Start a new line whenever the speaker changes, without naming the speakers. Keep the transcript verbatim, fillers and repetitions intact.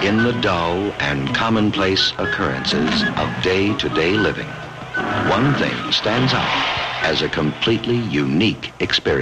In the dull and commonplace occurrences of day-to-day living, one thing stands out as a completely unique experience.